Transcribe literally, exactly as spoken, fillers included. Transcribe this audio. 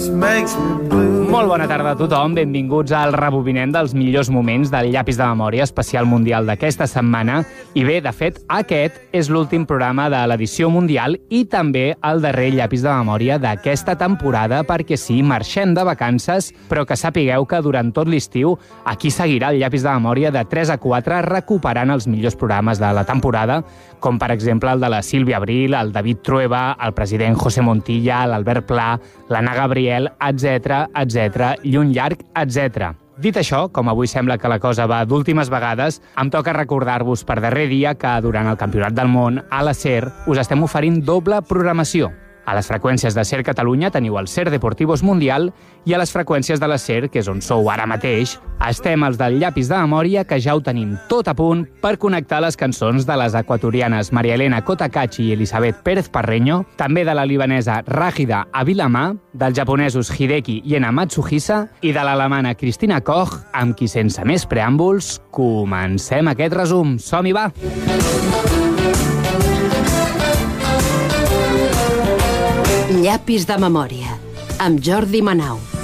Molt bona tarda a tothom, benvinguts al rebobinem dels millors moments del Llapis de Memòria especial mundial d'aquesta setmana. I bé, de fet, aquest és l'últim programa de l'edició mundial i també el darrer Llapis de Memòria d'aquesta temporada, perquè sí, marxem de vacances, però que sapigueu que durant tot l'estiu aquí seguirà el Llapis de Memòria de tres a quatre recuperant els millors programes de la temporada, com per exemple el de la Sílvia Abril, el David Trueba, el president José Montilla, l'Albert Pla, l'Anna Gabriel, etcètera, etcètera, i un llarg etcètera. Dit això, com avui sembla que la cosa va d'últimes vegades, em toca recordar-vos per darrer dia que durant el Campionat del Món a la SER us estem oferint doble programació. A les freqüències de SER Catalunya teniu el SER Deportivos Mundial i a les freqüències de la SER, que és on sou ara mateix, estem els del Llapis de Memòria, que ja ho tenim tot a punt per connectar les cançons de les equatorianes Maria Elena Cotacachi i Elisabeth Pérez Parreño, també de la libanesa Ràgida Avilamà, dels japonesos Hideki Yena Matsuhisa i de l'alemana Christina Koch, amb qui sense més preàmbuls comencem aquest resum. Som-hi, va! Llapis de Memòria, amb Jordi Manau.